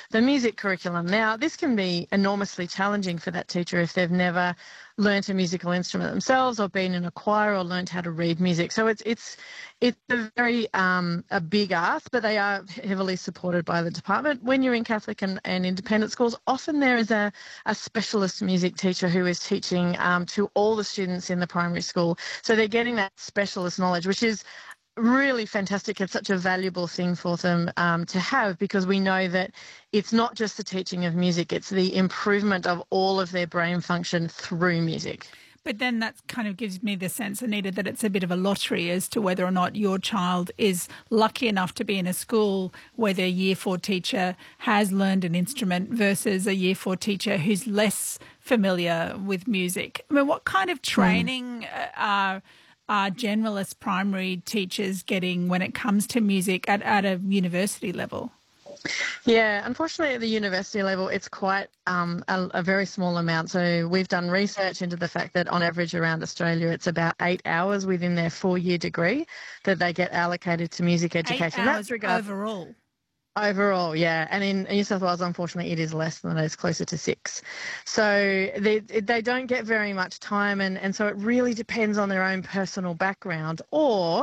the music curriculum. Now, this can be enormously challenging for that teacher if they've never learnt a musical instrument themselves or been in a choir or learnt how to read music. So it's a very a big ask, but they are heavily supported by the department. When you're in Catholic and independent schools, often there is a specialist music teacher who is teaching to all the students in the primary school. So they're getting that specialist knowledge, which is really fantastic. It's such a valuable thing for them to have, because we know that it's not just the teaching of music, it's the improvement of all of their brain function through music. But then that kind of gives me the sense, Anita, that it's a bit of a lottery as to whether or not your child is lucky enough to be in a school where their Year 4 teacher has learned an instrument versus a Year 4 teacher who's less familiar with music. I mean, what kind of training are generalist primary teachers getting when it comes to music at a university level? Yeah, unfortunately at the university level it's quite a very small amount. So we've done research into the fact that on average around Australia it's about 8 hours within their 4-year degree that they get allocated to music education. 8 hours overall? Overall, yeah. And in New South Wales, unfortunately, it is less than that. It's closer to 6. So they don't get very much time, and so it really depends on their own personal background or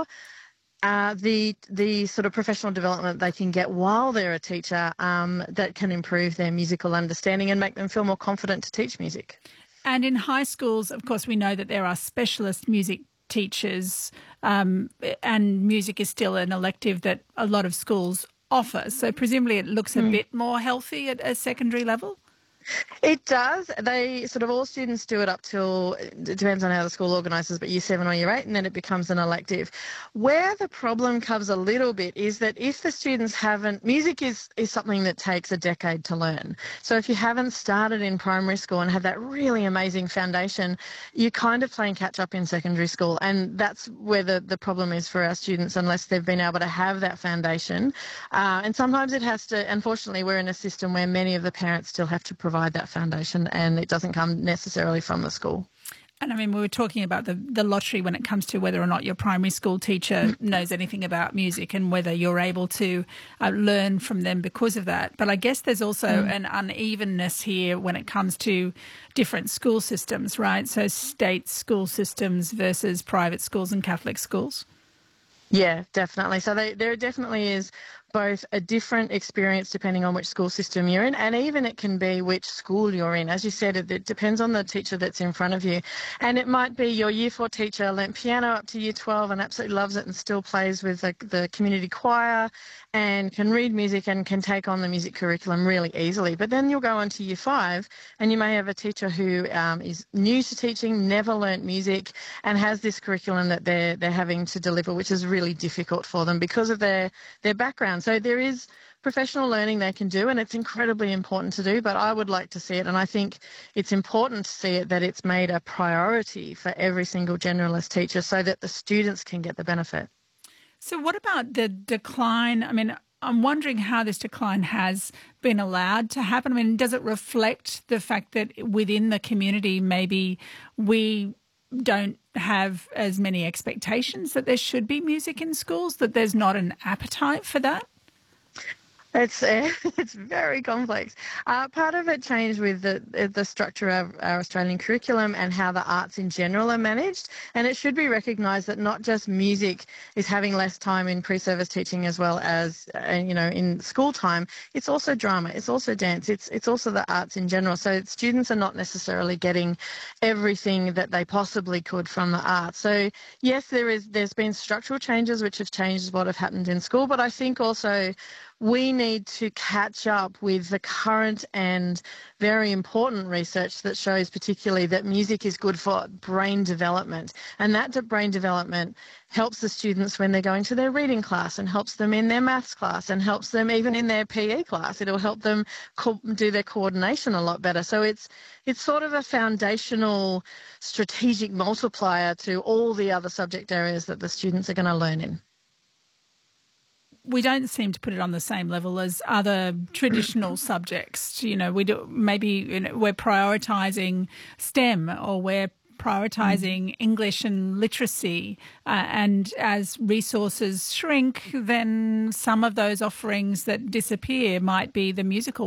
the sort of professional development they can get while they're a teacher that can improve their musical understanding and make them feel more confident to teach music. And in high schools, of course, we know that there are specialist music teachers and music is still an elective that a lot of schools offer. So presumably it looks a bit more healthy at a secondary level? It does. They sort of all students do it up till, it depends on how the school organises, but Year 7 or Year 8, and then it becomes an elective. Where the problem comes a little bit is that if the students haven't, music is something that takes a decade to learn. So if you haven't started in primary school and have that really amazing foundation, you're kind of playing catch up in secondary school, and that's where the problem is for our students unless they've been able to have that foundation. And sometimes it has to, unfortunately, we're in a system where many of the parents still have to provide that foundation, and it doesn't come necessarily from the school. And I mean, we were talking about the lottery when it comes to whether or not your primary school teacher knows anything about music and whether you're able to learn from them because of that. But I guess there's also an unevenness here when it comes to different school systems, right? So state school systems versus private schools and Catholic schools. Yeah, definitely. So there definitely is both a different experience depending on which school system you're in, and even it can be which school you're in. As you said, it depends on the teacher that's in front of you. And it might be your Year 4 teacher learnt piano up to Year 12 and absolutely loves it and still plays with the community choir and can read music and can take on the music curriculum really easily. But then you'll go on to Year 5 and you may have a teacher who is new to teaching, never learnt music, and has this curriculum that they're having to deliver, which is really difficult for them because of their background. So there is professional learning they can do, and it's incredibly important to do, but I would like to see it, and I think it's important to see it that it's made a priority for every single generalist teacher so that the students can get the benefit. So what about the decline? I mean, I'm wondering how this decline has been allowed to happen. I mean, does it reflect the fact that within the community maybe we don't have as many expectations that there should be music in schools, that there's not an appetite for that? It's very complex. Part of it changed with the structure of our Australian curriculum and how the arts in general are managed. And it should be recognised that not just music is having less time in pre-service teaching as well as in school time. It's also drama. It's also dance. It's also the arts in general. So students are not necessarily getting everything that they possibly could from the arts. So yes, there's been structural changes which have changed what have happened in school, but I think also we need to catch up with the current and very important research that shows particularly that music is good for brain development, and that brain development helps the students when they're going to their reading class and helps them in their maths class and helps them even in their PE class. It'll help them do their coordination a lot better. So it's sort of a foundational strategic multiplier to all the other subject areas that the students are going to learn in. We don't seem to put it on the same level as other traditional subjects. We're prioritising STEM, or we're prioritising English and literacy. And as resources shrink, then some of those offerings that disappear might be the musical